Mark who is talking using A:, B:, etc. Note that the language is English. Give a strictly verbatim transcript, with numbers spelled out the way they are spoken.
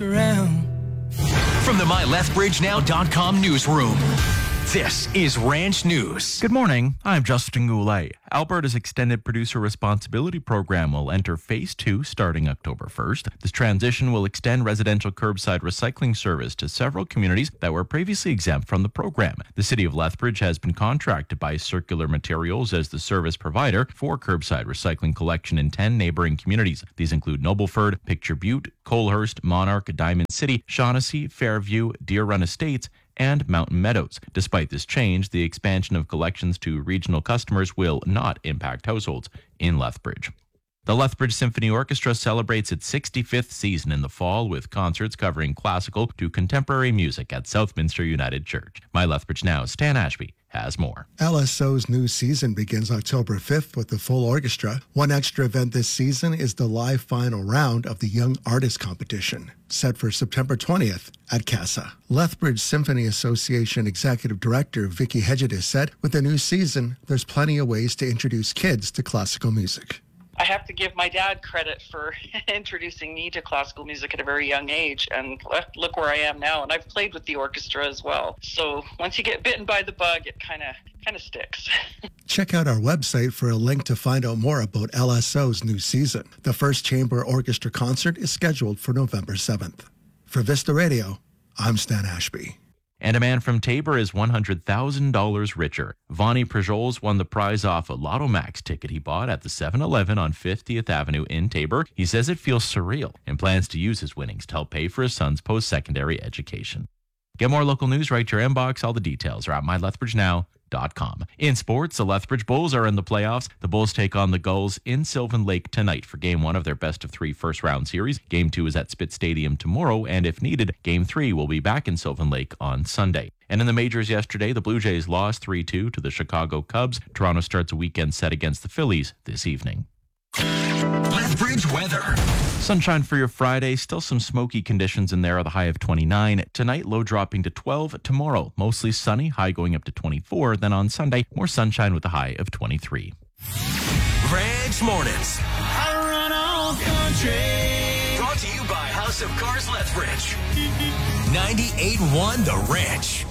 A: around.
B: From the my lethbridge now dot com newsroom, this is Ranch News.
C: Good morning. I'm Justin Goulet. Alberta's Extended Producer Responsibility Program will enter Phase two starting October first. This transition will extend residential curbside recycling service to several communities that were previously exempt from the program. The City of Lethbridge has been contracted by Circular Materials as the service provider for curbside recycling collection in ten neighboring communities. These include Nobleford, Picture Butte, Colehurst, Monarch, Diamond City, Shaughnessy, Fairview, Deer Run Estates, and Mountain Meadows. Despite this change, the expansion of collections to regional customers will not impact households in Lethbridge. The Lethbridge Symphony Orchestra celebrates its sixty-fifth season in the fall with concerts covering classical to contemporary music at Southminster United Church. My Lethbridge Now's Stan Ashby has more.
D: L S O's new season begins October fifth with the full orchestra. One extra event this season is the live final round of the Young Artist Competition, set for September twentieth at CASA. Lethbridge Symphony Association Executive Director Vicky Hedgedis said, with the new season, there's plenty of ways to introduce kids to classical music.
E: I have to give my dad credit for introducing me to classical music at a very young age, and look where I am now. And I've played with the orchestra as well. So once you get bitten by the bug, it kind of kind of sticks.
D: Check out our website for a link to find out more about L S O's new season. The first chamber orchestra concert is scheduled for November seventh. For Vista Radio, I'm Stan Ashby.
C: And a man from Tabor is one hundred thousand dollars richer. Vonnie Prejols won the prize off a Lotto Max ticket he bought at the seven eleven on fiftieth Avenue in Tabor. He says it feels surreal and plans to use his winnings to help pay for his son's post-secondary education. Get more local news right to your inbox. All the details are at my lethbridge now dot com. In sports, the Lethbridge Bulls are in the playoffs. The Bulls take on the Gulls in Sylvan Lake tonight for Game one of their best-of-three first-round series. Game two is at Spitz Stadium tomorrow, and if needed, Game three will be back in Sylvan Lake on Sunday. And in the majors yesterday, the Blue Jays lost three two to the Chicago Cubs. Toronto starts a weekend set against the Phillies this evening.
B: Lethbridge weather.
C: Sunshine for your Friday. Still some smoky conditions in there with a high of twenty-nine. Tonight, low dropping to twelve. Tomorrow, mostly sunny, high going up to twenty-four. Then on Sunday, more sunshine with a high of twenty-three.
B: Ranch Mornings.
A: I run all country.
B: Brought to you by House of Cars Lethbridge. ninety-eight point one The Ranch.